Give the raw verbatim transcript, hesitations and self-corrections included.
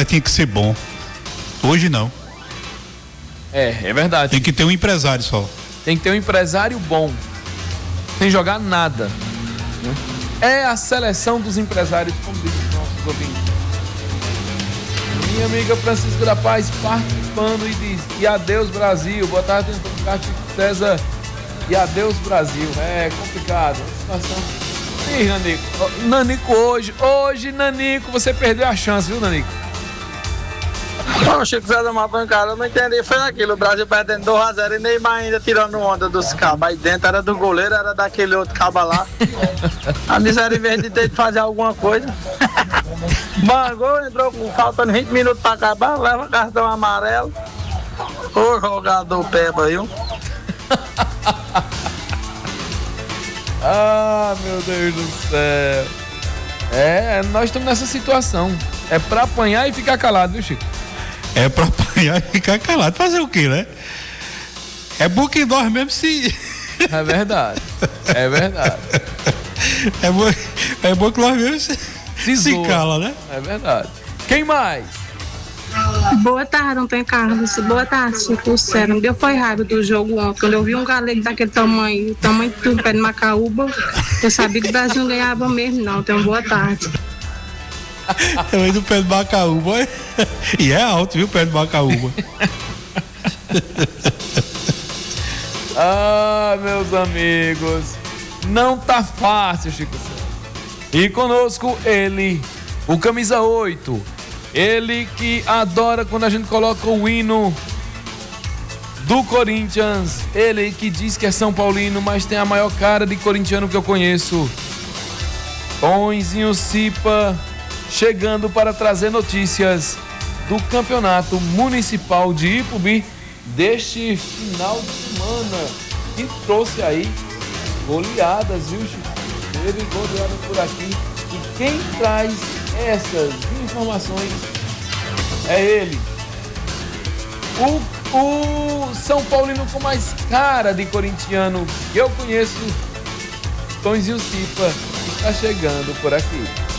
cara tinha que ser bom. Hoje não. É, é verdade. Tem que ter um empresário só. Tem que ter um empresário bom. Sem jogar nada. Né? É a seleção dos empresários, como dizem os nossos ouvintes. Minha amiga Francisco da Paz participando e diz: e adeus Brasil. Boa tarde, Antônio Castro César. E adeus Brasil. É complicado. A situação. Ih, Nanico. Nanico hoje, hoje, Nanico, você perdeu a chance, viu, Nanico? Não, Chico Zé da Mapancada, eu não entendi, foi aquilo, o Brasil perdendo dois a zero e Neymar ainda tirando onda dos cabos, aí dentro era do goleiro, era daquele outro cabo lá. A miséria, em vez de ter de fazer alguma coisa, mangou, entrou com faltando vinte minutos pra acabar, leva cartão amarelo. Ô jogador peba, viu? Ah, meu Deus do céu. É, nós estamos nessa situação. É pra apanhar e ficar calado, viu, Chico? É pra apanhar e ficar calado. Fazer o quê, né? É bom que nós mesmo se... É verdade. É verdade. É bom, é bom que nós mesmo se, se, se cala, né? É verdade. Quem mais? Boa tarde, Antônio Carlos. Boa tarde, Chico César. Me deu foi raiva do jogo ontem. Quando eu vi um galego daquele tamanho, tamanho do pé de Macaúba, eu sabia que o Brasil não ganhava mesmo, não. Então, boa tarde. Tamanho do pé de Macaúba. E é alto, viu, o pé de Macaúba. Ah, meus amigos, não tá fácil, Chico César. E conosco ele, o camisa oito. Ele que adora quando a gente coloca o hino do Corinthians. Ele que diz que é São Paulino, mas tem a maior cara de corintiano que eu conheço. Tonzinho Cipa, chegando para trazer notícias do Campeonato Municipal de Ipubi deste final de semana. Que trouxe aí goleadas, viu, Chico? Teve goleadas por aqui. E quem traz essas informações é ele, o, o São Paulino com mais cara de corintiano que eu conheço, Tonzinho Cipa, está chegando por aqui.